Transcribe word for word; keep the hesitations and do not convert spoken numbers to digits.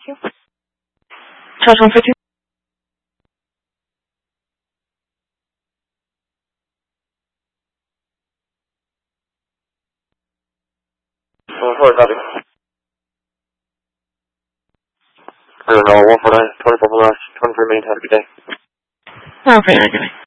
you. Charge one fifty. one four, copy. I don't know, one four nine, twenty-four miles, twenty-three minutes, have a good day. Okay, good day.